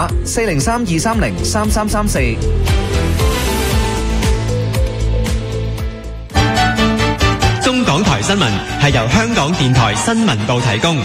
，403-230-3334。 中港台新聞係由香港電台新聞部提供。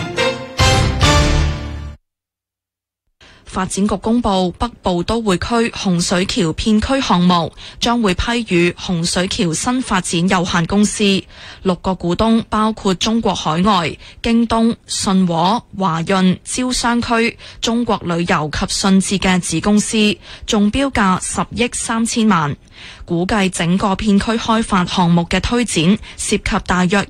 發展局公布，北部都會區洪水橋片區項目將會批予洪水橋新發展有限公司，6個股東包括中國海外、京東、信和、華潤、招商區、中國旅遊及信置嘅子公司，中標價10億3千萬。估計整個片區開發項目嘅推展涉及大約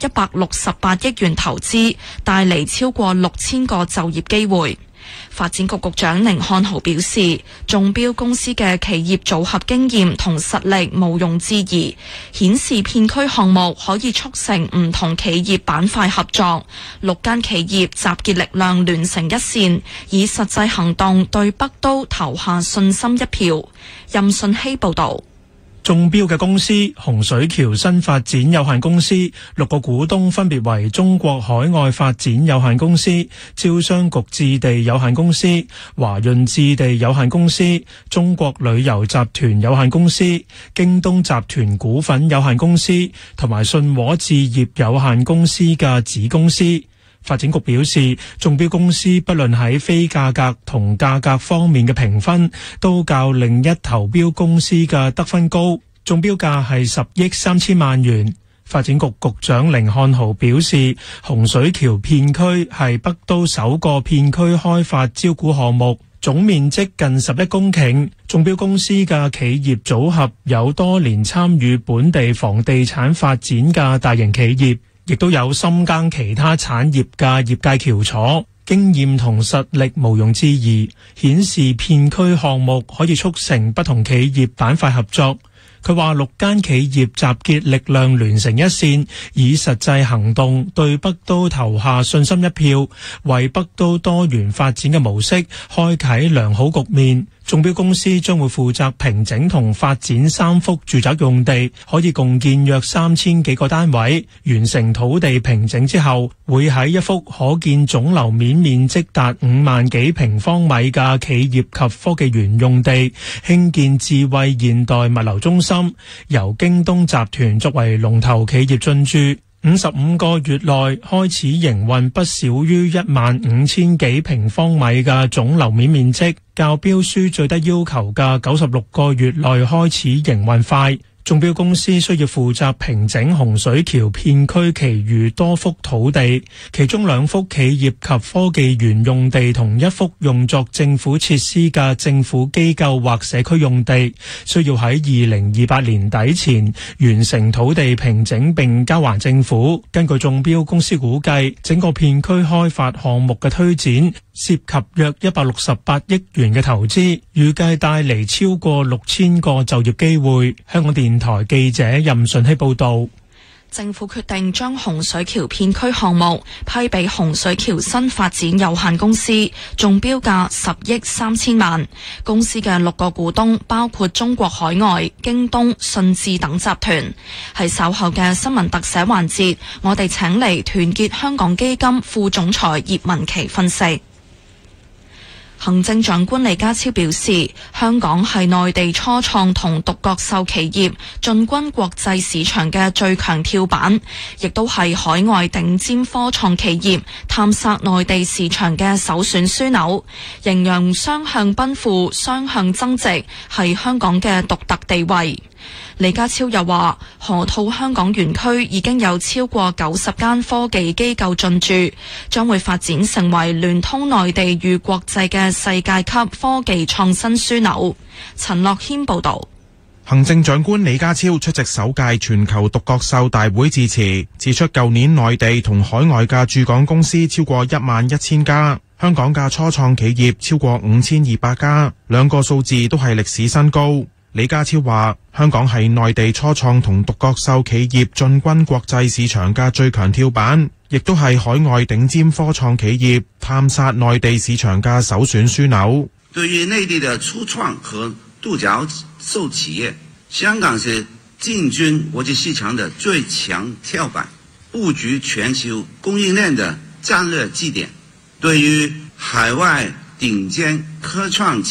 168億元投資，帶嚟超過6000個就業機會。發展局局長寧漢豪表示，中標公司嘅企業組合經驗同實力毋庸置疑，顯示片區項目可以促成唔同企業板塊合作，6間企業集結力量聯成一線，以實際行動對北都投下信心一票。任信希報道。 中標嘅公司洪水橋新發展有限公司，6個股東分別為中國海外發展有限公司、招商局置地有限公司、華潤置地有限公司、中國旅遊集團有限公司、京東集團股份有限公司同埋信和置業有限公司嘅子公司。發展局表示，中標公司不論喺非價格同價格方面嘅評分，都較另一投標公司嘅得分高，中標價係10億3千萬元。發展局局長寧漢豪表示，洪水橋片區係北都首個片區開發招股項目，總面積近11公頃，中標公司嘅企業組合有多年參與本地房地產發展嘅大型企業，亦都有深耕其他產業嘅業界翹楚，經驗同實力毋庸置疑，顯示片區項目可以促成不同企業板塊合作。佢話6間企業集結力量聯成一線，以實際行動對北都投下信心一票，為北都多元發展嘅模式開啟良好局面。中標公司將會負責平整同發展3幅住宅用地，可以共建約3000幾個單位。完成土地平整之後，會喺一幅可建總樓面面積達5萬幾平方米嘅企業及科技園用地，興建智慧現代物流中心，由京東集團作為龍頭企業進駐。55個月內開始營運不少於15000幾平方米嘅總樓面面積，較標書最低要求嘅96個月內開始營運快。中標公司需要負責平整洪水橋片區其餘多幅土地，其中2幅企業及科技園用地同1幅用作政府設施嘅政府機構或社區用地，需要喺2028年底前完成土地平整並交還政府。根據中標公司估計，整個片區開發項目嘅推展涉及約168億元嘅投資，預計帶嚟超過6000個就業機會。香港電台記者任順希報道。 政府決定將洪水橋片區項目批俾洪水橋新發展有限公司，中標價10億3千萬。公司嘅6個股東包括中國海外、京東、信置等集團。喺稍後嘅新聞特寫環節，我哋請嚟團結香港基金副總裁葉文琪分析。行政長官李家超表示，香港係內地初創同獨角獸企業進軍國際市場嘅最強跳板，亦都係海外頂尖科創企業探索內地市場嘅首選樞紐，形容雙向奔赴、雙向增值係香港嘅獨特地位。李家超又話，河套香港園區已經有超過90間科技機構進駐，將會發展成為聯通內地與國際嘅世界級科技創新樞紐。陳樂謙報道。 行政長官李家超出席首屆全球獨角獸大會致辭，指出舊年內地同海外嘅駐港公司超過11000家，香港嘅初創企業超過5200家，兩個數字都係歷史新高。李家超話，香港係內地初創同獨角獸企業進軍國際市場嘅最強跳板，亦都係海外頂尖科創企業探索內地市場嘅首選樞紐。 對於內地的初創和獨角獸企業，香港是進軍國際市場的最強跳板，佈局全球供應鏈的戰略基點。對於海外頂尖科創企業